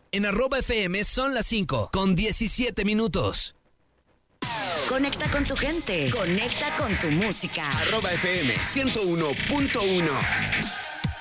En @FM son las 5:17. Conecta con tu gente. Conecta con tu música. @FM 101.1.